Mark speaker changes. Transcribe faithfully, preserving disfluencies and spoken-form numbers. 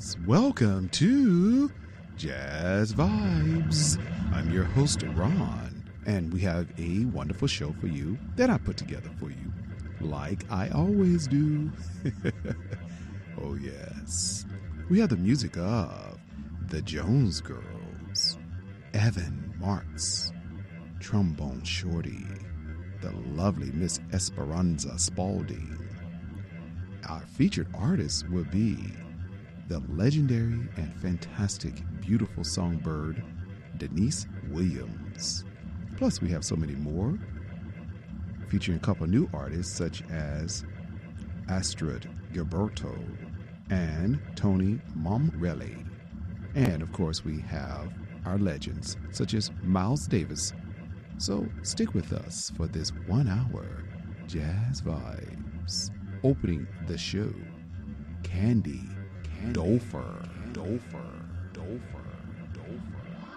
Speaker 1: Welcome to Jazz Vibes. I'm your host, Ron, and we have a wonderful show for you that I put together for you, like I always do. Oh, yes. We have the music of the Jones Girls, Evan Marks, Trombone Shorty, the lovely Miss Esperanza Spalding. Our featured artist will be the legendary and fantastic, beautiful songbird, Denise Williams. Plus, we have so many more, featuring a couple new artists such as Astrid Gilberto and Tony Momrelli. And, of course, we have our legends such as Miles Davis. So stick with us for this one hour Jazz Vibes. Opening the show, Candy Dofer, Dofer, Dofer.